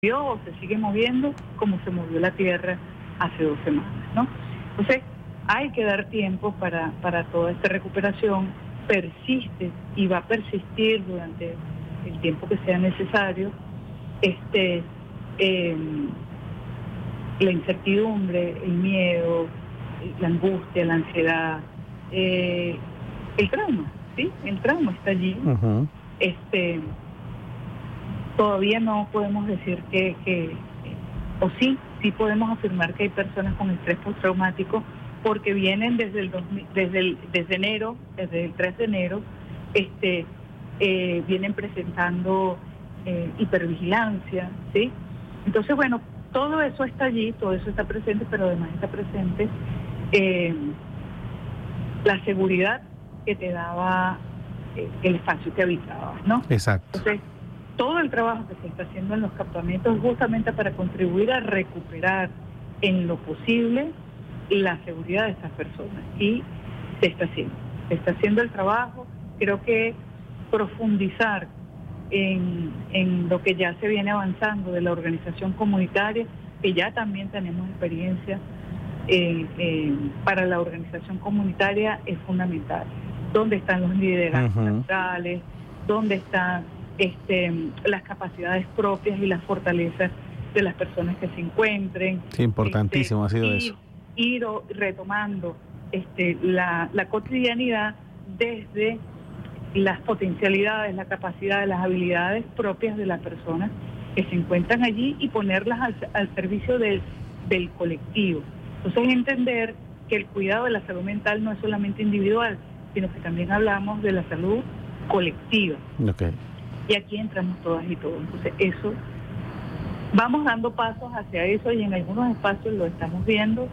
o se sigue moviendo como se movió la Tierra hace 2 semanas, ¿no? Entonces, hay que dar tiempo para toda esta recuperación. Persiste y va a persistir durante el tiempo que sea necesario la incertidumbre, el miedo, la angustia, la ansiedad, el trauma, ¿sí? El trauma está allí. Uh-huh. Todavía no podemos decir o sí podemos afirmar que hay personas con estrés postraumático porque vienen desde el 3 de enero, vienen presentando hipervigilancia, ¿sí? Entonces, bueno, todo eso está allí, todo eso está presente, pero además está presente la seguridad que te daba el espacio que habitabas, ¿no? Exacto. Entonces, todo el trabajo que se está haciendo en los campamentos es justamente para contribuir a recuperar en lo posible la seguridad de estas personas. Y se está haciendo el trabajo. Creo que profundizar en lo que ya se viene avanzando de la organización comunitaria, que ya también tenemos experiencia para la organización comunitaria, es fundamental. ¿Dónde están los liderazgos naturales? ¿Dónde están las capacidades propias y las fortalezas de las personas que se encuentren? Sí, importantísimo ha sido eso. Ir retomando la cotidianidad desde las potencialidades, la capacidad, las habilidades propias de las personas que se encuentran allí y ponerlas al servicio del colectivo. Entonces, entender que el cuidado de la salud mental no es solamente individual, sino que también hablamos de la salud colectiva. Okay. Y aquí entramos todas y todos. Entonces, eso, vamos dando pasos hacia eso y en algunos espacios lo estamos viendo,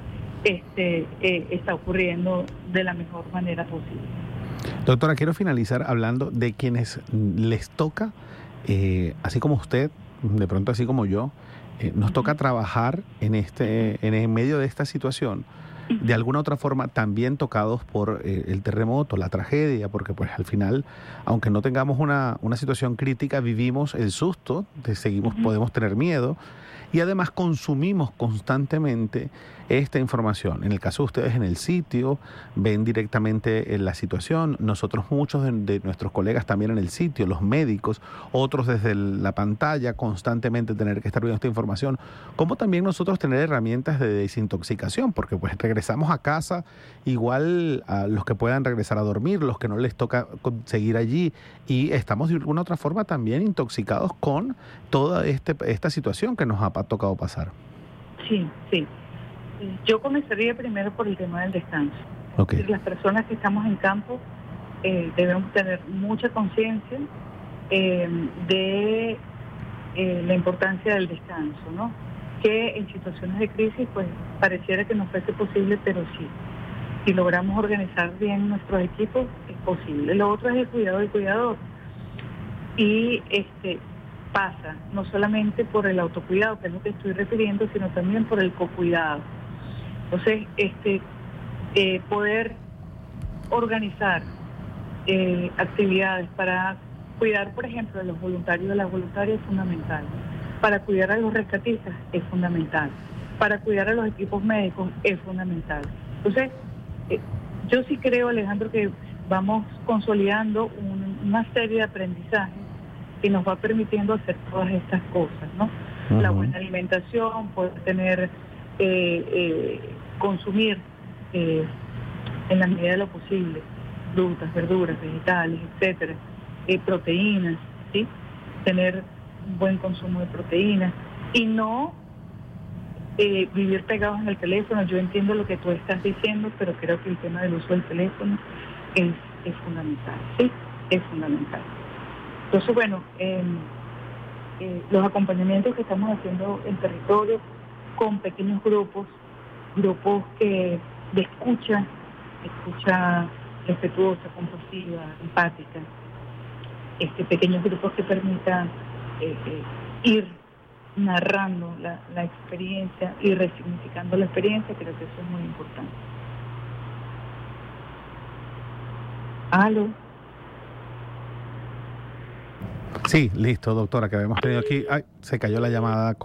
está ocurriendo de la mejor manera posible. Doctora, quiero finalizar hablando de quienes les toca, así como usted, de pronto así como yo, nos toca trabajar en medio de esta situación, de alguna otra forma también tocados por el terremoto, la tragedia, porque pues al final, aunque no tengamos una situación crítica, vivimos el susto, podemos tener miedo y además consumimos constantemente esta información. En el caso de ustedes en el sitio, ven directamente la situación, nosotros muchos de nuestros colegas también en el sitio, los médicos, otros desde la pantalla, constantemente tener que estar viendo esta información, como también nosotros tener herramientas de desintoxicación, porque pues regresamos a casa, igual a los que puedan regresar a dormir, los que no les toca seguir allí, y estamos de alguna otra forma también intoxicados con toda esta situación que nos ha tocado pasar. Sí. Yo comenzaría primero por el tema del descanso. Okay. Las personas que estamos en campo debemos tener mucha conciencia de la importancia del descanso, ¿no? Que en situaciones de crisis, pues, pareciera que no fuese posible, pero sí. Si logramos organizar bien nuestros equipos, es posible. Lo otro es el cuidado del cuidador. Y pasa no solamente por el autocuidado, que es lo que estoy refiriendo, sino también por el cocuidado. Entonces, poder organizar actividades para cuidar, por ejemplo, a los voluntarios y a las voluntarias es fundamental. Para cuidar a los rescatistas es fundamental. Para cuidar a los equipos médicos es fundamental. Entonces, yo sí creo, Alejandro, que vamos consolidando una serie de aprendizajes que nos va permitiendo hacer todas estas cosas, ¿no? Uh-huh. La buena alimentación, poder tener, consumir en la medida de lo posible frutas, verduras, vegetales, etcétera, proteínas, ¿sí? Tener un buen consumo de proteínas y no vivir pegados en el teléfono. Yo entiendo lo que tú estás diciendo, pero creo que el tema del uso del teléfono es fundamental, ¿sí? Es fundamental. Entonces, bueno, los acompañamientos que estamos haciendo en territorio con pequeños grupos que de escucha respetuosa, compasiva, empática, pequeños grupos que permitan ir narrando la experiencia y resignificando la experiencia, creo que eso es muy importante. ¿Aló? Sí, listo, doctora, que habíamos tenido aquí. Ay, se cayó la llamada.